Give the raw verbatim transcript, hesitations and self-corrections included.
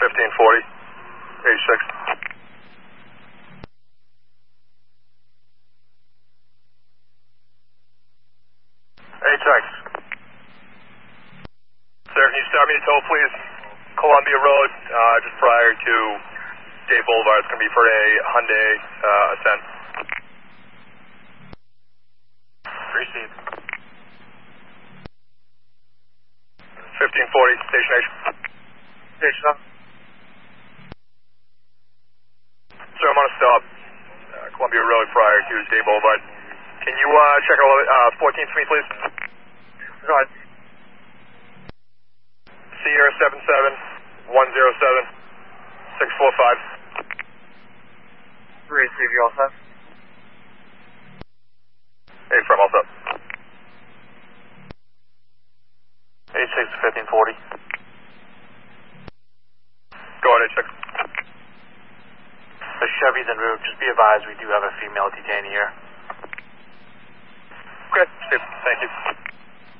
fifteen forty, eighty-six. eighty-six. Sir, can you start me to tow, please? Columbia Road, uh, just prior to Day Boulevard. It's going to be for a Hyundai uh, Ascent. Received. fifteen forty, station H. Station up. Sir, I'm on a stop. Uh, Columbia Road prior to Day Boulevard. Can you uh, check out uh, fourteen for me, please? Go ahead. Sierra seven seven one zero seven six four five. Receive you all set. Hey, from all set. eighty-six to fifteen forty. Go ahead, eighty-six. The Chevy's en route. Just be advised we do have a female detainee here.